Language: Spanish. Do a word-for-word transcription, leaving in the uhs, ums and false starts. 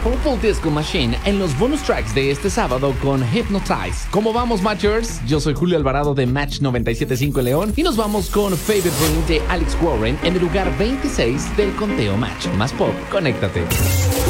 Purple Disco Machine en los bonus tracks de este sábado con Hypnotize. ¿Cómo vamos, Matchers? Yo soy Julio Alvarado de Match noventa y siete punto cinco León y nos vamos con Favorite Ring de Alex Warren en el lugar veintiséis del conteo Match. Más pop, conéctate.